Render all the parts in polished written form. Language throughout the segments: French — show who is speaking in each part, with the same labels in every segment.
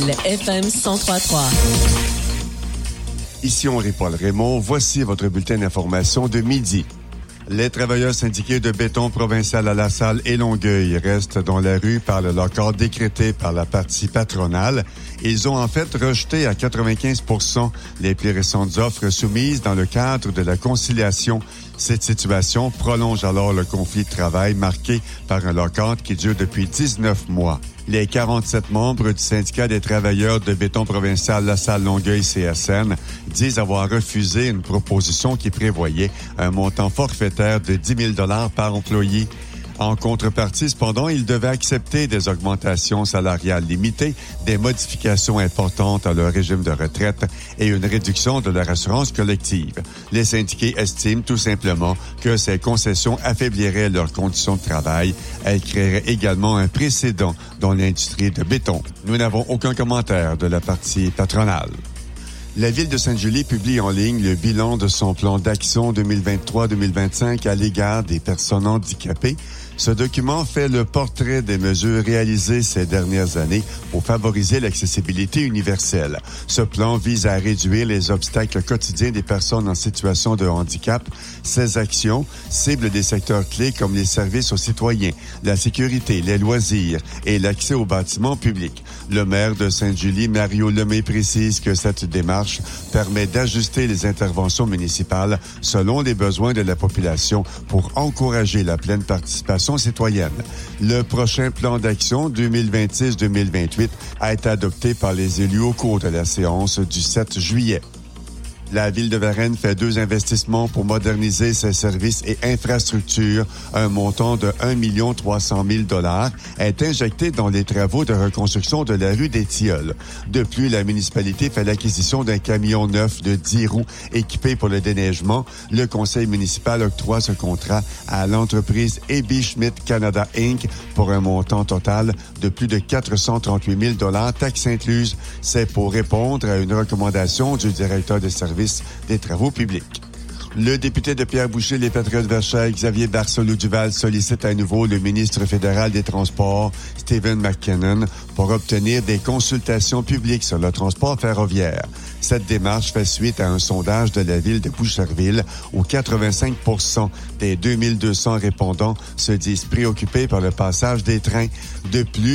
Speaker 1: Le FM 103.3.
Speaker 2: Ici Henri-Paul Raymond. Voici votre bulletin d'information de midi. Les travailleurs syndiqués de béton provincial à La Salle et Longueuil restent dans la rue par le lock-out décrété par la partie patronale. Ils ont en fait rejeté à 95% les plus récentes offres soumises dans le cadre de la conciliation. Cette situation prolonge alors le conflit de travail marqué par un lock-out qui dure depuis 19 mois. Les 47 membres du syndicat des travailleurs de béton provincial La Salle-Longueuil CSN disent avoir refusé une proposition qui prévoyait un montant forfaitaire de 10 000 $ par employé. En contrepartie, cependant, ils devaient accepter des augmentations salariales limitées, des modifications importantes à leur régime de retraite et une réduction de leur assurance collective. Les syndiqués estiment tout simplement que ces concessions affaibliraient leurs conditions de travail. Elles créeraient également un précédent dans l'industrie de béton. Nous n'avons aucun commentaire de la partie patronale. La Ville de Sainte-Julie publie en ligne le bilan de son plan d'action 2023-2025 à l'égard des personnes handicapées. Ce document fait le portrait des mesures réalisées ces dernières années pour favoriser l'accessibilité universelle. Ce plan vise à réduire les obstacles quotidiens des personnes en situation de handicap. Ces actions ciblent des secteurs clés comme les services aux citoyens, la sécurité, les loisirs et l'accès aux bâtiments publics. Le maire de Sainte-Julie, Mario Lemay, précise que cette démarche permet d'ajuster les interventions municipales selon les besoins de la population pour encourager la pleine participation citoyenne. Le prochain plan d'action 2026-2028 a été adopté par les élus au cours de la séance du 7 juillet. La Ville de Varennes fait 2 investissements pour moderniser ses services et infrastructures. Un montant de 1 300 000 $ est injecté dans les travaux de reconstruction de la rue des Tilleuls. De plus, la municipalité fait l'acquisition d'un camion neuf de 10 roues équipé pour le déneigement. Le conseil municipal octroie ce contrat à l'entreprise Eby Schmidt Canada Inc. pour un montant total de plus de 438 000 $, taxes incluses. C'est pour répondre à une recommandation du directeur des services des travaux publics. Le député de Pierre-Boucher, les Patriotes Vercheilles, Xavier Barcelou-Duval, sollicite à nouveau le ministre fédéral des Transports, Stephen McKinnon, pour obtenir des consultations publiques sur le transport ferroviaire. Cette démarche fait suite à un sondage de la ville de Boucherville où 85% des 2200 répondants se disent préoccupés par le passage des trains. De plus,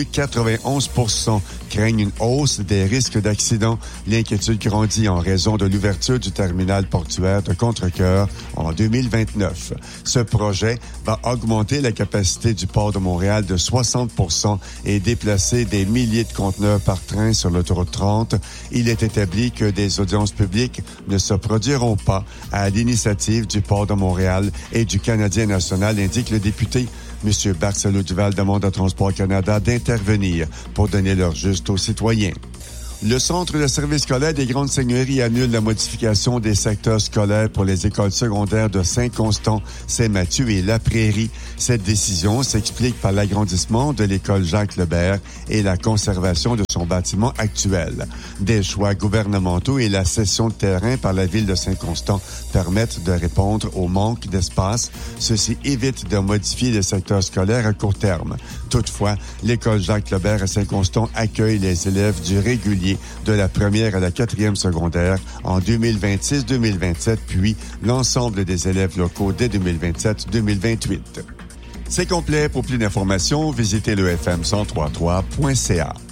Speaker 2: 91% craignent une hausse des risques d'accident. L'inquiétude grandit en raison de l'ouverture du terminal portuaire de Contrecœur en 2029. Ce projet va augmenter la capacité du port de Montréal de 60% et déplacer des milliers de conteneurs par train sur l'autoroute 30. Il est établi que des audiences publiques ne se produiront pas à l'initiative du port de Montréal et du Canadien national, indique le député. M. Barcelou-Duval demande à Transport Canada d'intervenir pour donner leur juste aux citoyens. Le Centre de services scolaires des Grandes Seigneuries annule la modification des secteurs scolaires pour les écoles secondaires de Saint-Constant, Saint-Mathieu et La Prairie. Cette décision s'explique par l'agrandissement de l'école Jacques-Lebert et la conservation de son bâtiment actuel. Des choix gouvernementaux et la cession de terrain par la ville de Saint-Constant permettent de répondre au manque d'espace. Ceci évite de modifier les secteurs scolaires à court terme. Toutefois, l'école Jacques-Lebert à Saint-Constant accueille les élèves du régulier de la première à la 4e secondaire en 2026-2027, puis l'ensemble des élèves locaux dès 2027-2028. C'est complet. Pour plus d'informations, visitez le fm1033.ca.